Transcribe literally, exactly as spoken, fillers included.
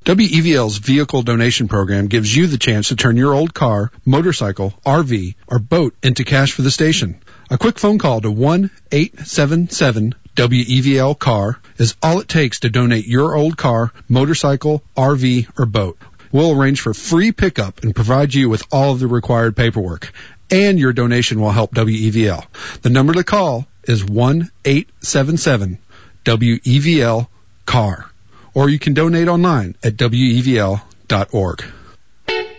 W E V L's vehicle donation program gives you the chance to turn your old car, motorcycle, R V, or boat into cash for the station. A quick phone call to one eight seven seven W E V L car is all it takes to donate your old car, motorcycle, R V, or boat. We'll arrange for free pickup and provide you with all of the required paperwork. And your donation will help W E V L. The number to call is one eight seven seven W E V L car. Or you can donate online at W E V L dot org.